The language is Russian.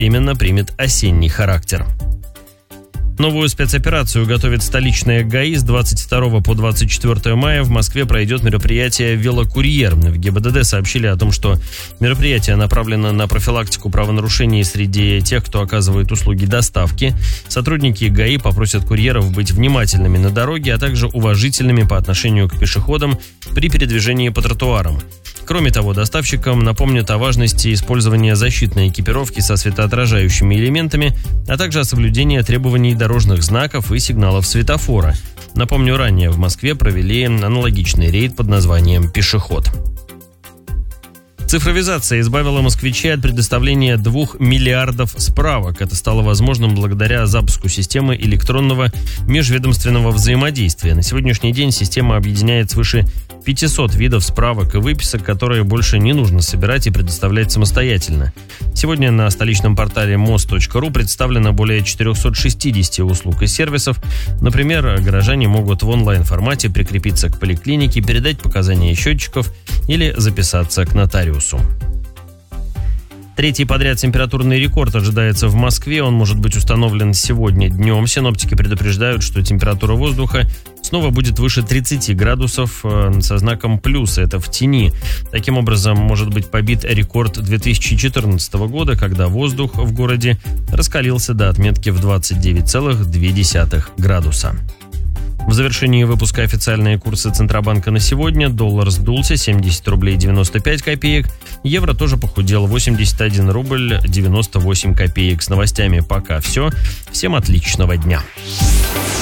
именно примет осенний характер. Новую спецоперацию готовит столичная ГАИ. С 22 по 24 мая в Москве пройдет мероприятие «Велокурьер». В ГИБДД сообщили о том, что мероприятие направлено на профилактику правонарушений среди тех, кто оказывает услуги доставки. Сотрудники ГАИ попросят курьеров быть внимательными на дороге, а также уважительными по отношению к пешеходам при передвижении по тротуарам. Кроме того, доставщикам напомнят о важности использования защитной экипировки со светоотражающими элементами, а также о соблюдении требований дорожных знаков и сигналов светофора. Напомню, ранее в Москве провели аналогичный рейд под названием «Пешеход». Цифровизация избавила москвичей от предоставления 2 миллиардов справок. Это стало возможным благодаря запуску системы электронного межведомственного взаимодействия. На сегодняшний день система объединяет свыше 500 видов справок и выписок, которые больше не нужно собирать и предоставлять самостоятельно. Сегодня на столичном портале mos.ru представлено более 460 услуг и сервисов. Например, горожане могут в онлайн-формате прикрепиться к поликлинике, передать показания счетчиков или записаться к нотариусу. Третий подряд температурный рекорд ожидается в Москве. Он может быть установлен сегодня днем. Синоптики предупреждают, что температура воздуха снова будет выше 30 градусов со знаком плюс. Это в тени. Таким образом, может быть побит рекорд 2014 года, когда воздух в городе раскалился до отметки в 29,2 градуса. В завершении выпуска официальные курсы Центробанка на сегодня. Доллар сдулся 70 рублей 95 копеек. Евро тоже похудел 81 рубль 98 копеек. С новостями пока все. Всем отличного дня.